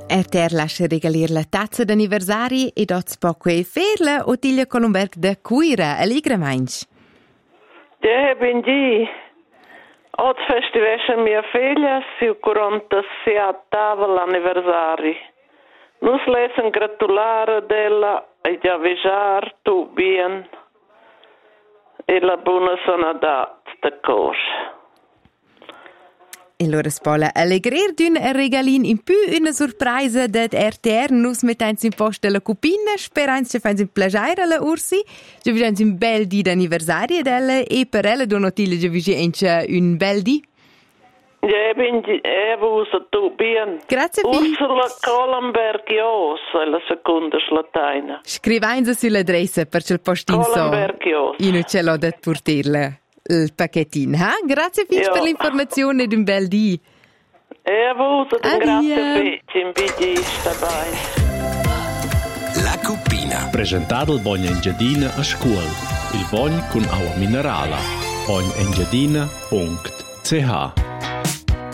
RTR lascia regalir la tazza d'anniversari e dots poco e ferla Ottilia Colomberg da Cuira. Allegra mainch. Ja, benji. Od festivesce mia figlia si 46 tavola anniversari. Nus lesen gratulare della e già vijar tu bien e la buona sonadat de cor. E allora spola allegrir d'un regalin in più una sorpresa dat RTR nus mettens in post della cupina, sperans che fans in plagiare alla ursi, che vi un bel di d'anniversario della e per ella donotile che vi un bel di. Ja, benji, vusa tu bien. Grazie Ursula Colombergios, è la seconda slatina. Scrivainza sull'adressa per il postin so. Colombergios. Io non ce l'ho da portarla. Il pacchettin, ha? Grazie per l'informazione ed un bel dì. Vusa, grazie in bidista, bye. La Cupina. Presentato il Bogna Engiadina a scuola. Il Bogn con acqua minerale. bognaengiadina.ch